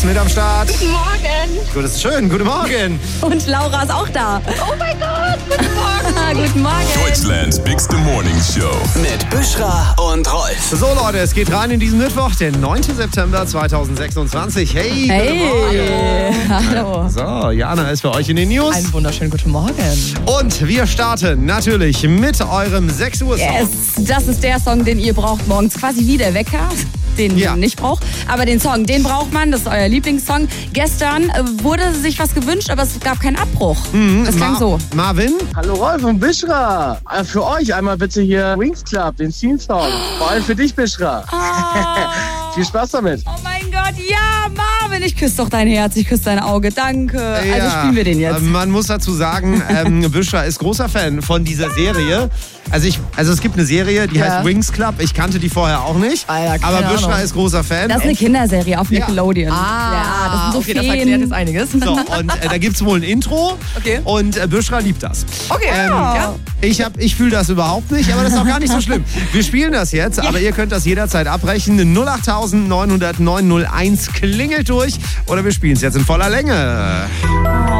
ist mit am Start. Guten Morgen. Gut, das ist schön. Guten Morgen. Und Laura ist auch da. Oh mein Gott, guten Morgen. Guten Morgen. Deutschlands Big Morning Show. Mit Büschra und Rolf. So Leute, es geht rein in diesen Mittwoch, den 9. September 2026. Hey, guten Morgen. Hallo. So, Jana ist für euch in den News. Einen wunderschönen guten Morgen. Und wir starten natürlich mit eurem 6 Uhr Song. Yes, das ist der Song, den ihr braucht morgens. Quasi wie der Wecker, den Ja. man nicht braucht. Aber den Song, den braucht man. Das ist euer Lieblingssong. Gestern wurde sich was gewünscht, aber es gab keinen Abbruch. Das klang so. Marvin? Hallo Rolf und Bischra. Für euch einmal bitte hier Wings Club, den Theme-Song. Vor allem für dich, Bischra. Viel Spaß damit. Oh mein Gott, ja, Marvin, ich küsse doch dein Herz, ich küsse dein Auge, danke. Also spielen wir den jetzt. Man muss dazu sagen, Büschra ist großer Fan von dieser Serie. Also es gibt eine Serie, die heißt Wings Club. Ich kannte die vorher auch nicht. Alter, keine aber Büschra Ahnung. ist großer Fan. Das ist eine Kinderserie auf Nickelodeon. Ah, ja, das sind so okay, das Feen. erklärt jetzt einiges. So, und da gibt es wohl ein Intro. Okay. Und Büschra liebt das. Okay, ja. Ich fühle das überhaupt nicht, aber das ist auch gar nicht so schlimm. Wir spielen das jetzt, aber ihr könnt das jederzeit abbrechen. 08900 901 klingelt durch oder wir spielen es jetzt in voller Länge.